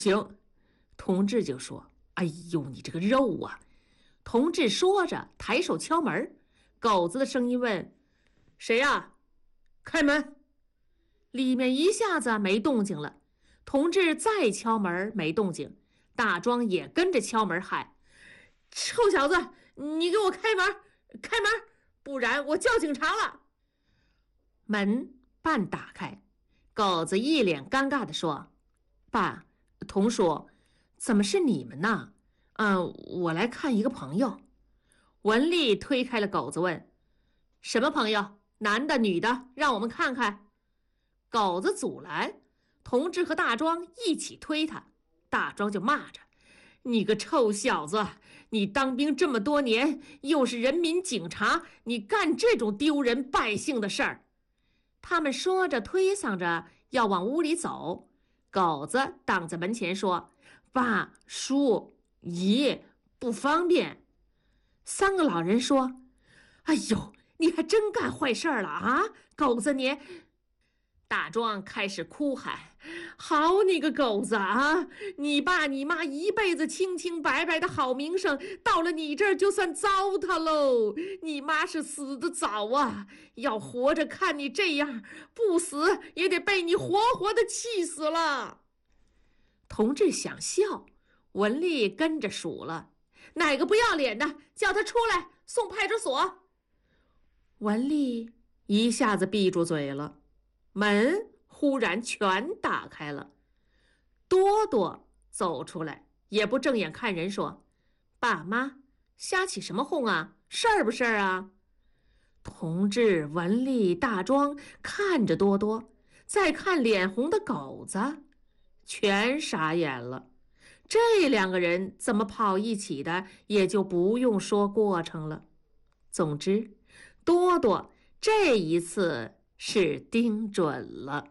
行。同志就说：哎呦，你这个肉啊！同志说着，抬手敲门。狗子的声音问：谁呀？开门！里面一下子没动静了。同志再敲门，没动静。大庄也跟着敲门喊：臭小子，你给我开门，开门，不然我叫警察了。门半打开，狗子一脸尴尬地说：爸，童叔，怎么是你们呢？我来看一个朋友。文丽推开了狗子问：什么朋友？男的女的？让我们看看。狗子阻拦，同志和大庄一起推他。大庄就骂着：你个臭小子，你当兵这么多年，又是人民警察，你干这种丢人败兴的事儿。他们说着推搡着要往屋里走。狗子挡在门前说：爸、叔、姨，不方便。三个老人说：哎呦，你还真干坏事了啊，狗子你！大庄开始哭喊：好你个狗子啊，你爸你妈一辈子清清白白的好名声，到了你这儿就算糟蹋喽。你妈是死得早啊，要活着看你这样，不死也得被你活活的气死了。同志想笑，文丽跟着数了：哪个不要脸的，叫他出来送派出所。文丽一下子闭住嘴了。门忽然全打开了。多多走出来，也不正眼看人，说：爸妈，瞎起什么哄啊？事儿不事儿啊？同志、文丽、大庄看着多多，再看脸红的狗子，全傻眼了。这两个人怎么跑一起的，也就不用说过程了。总之，多多这一次是盯准了。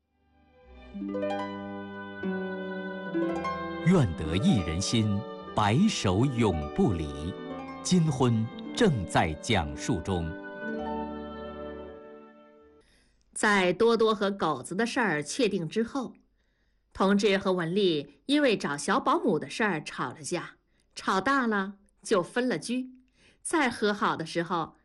愿得一人心，白首永不离。金婚正在讲述中。 在多多和狗子的事儿确定之后，同志和文丽因为找小保姆的事儿吵了架，吵大了就分了居。再和好的时候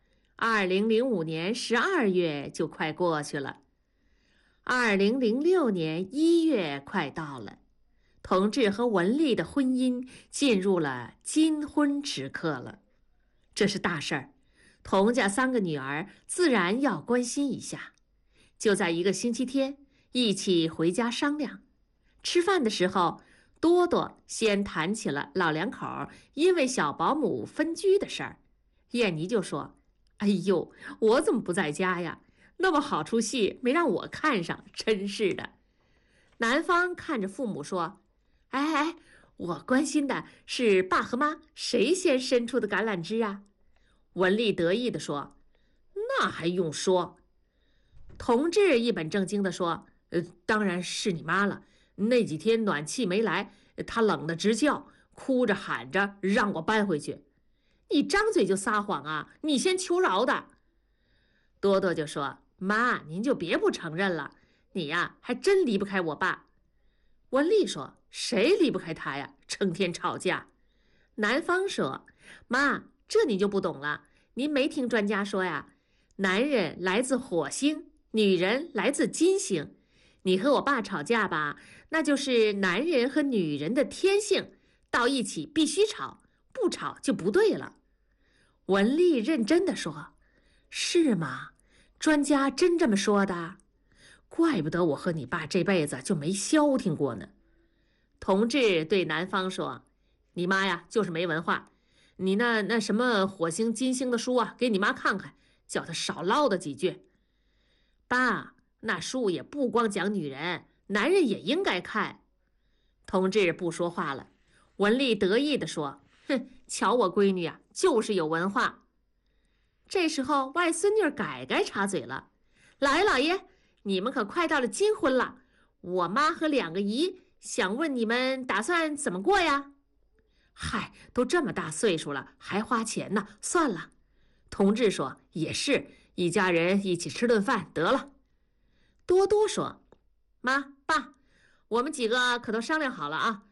，2005年12月就快过去了。2006年1月快到了，同志和文丽的婚姻进入了金婚时刻了。这是大事儿，童家3个女儿自然要关心一下。就在一个星期天，一起回家商量。吃饭的时候，多多先谈起了老两口因为小保姆分居的事儿。燕妮就说：哎呦，我怎么不在家呀？那么好出戏没让我看上，真是的。男方看着父母说：哎哎，我关心的是爸和妈谁先伸出的橄榄枝啊？文丽得意地说：那还用说。同志一本正经地说：当然是你妈了。那几天暖气没来，她冷得直叫，哭着喊着让我搬回去。你张嘴就撒谎啊，你先求饶的。多多就说：妈，您就别不承认了，你呀还真离不开我爸。文丽说：谁离不开他呀，成天吵架。男方说：妈，这你就不懂了，您没听专家说呀，男人来自火星，女人来自金星。你和我爸吵架吧，那就是男人和女人的天性，到一起必须吵，不吵就不对了。文丽认真地说：是吗？专家真这么说的？怪不得我和你爸这辈子就没消停过呢。同志对男方说：你妈呀就是没文化，你那什么火星金星的书啊，给你妈看看，叫她少唠叨几句。爸，那书也不光讲女人，男人也应该看。同志不说话了。文丽得意地说：哼，瞧我闺女啊，就是有文化。这时候外孙女改改插嘴了：老爷老爷，你们可快到了金婚了，我妈和2个姨想问你们打算怎么过呀？嗨，都这么大岁数了还花钱呢，算了。同志说：也是，一家人一起吃顿饭得了。多多说：妈爸， 我们几个可都商量好了啊，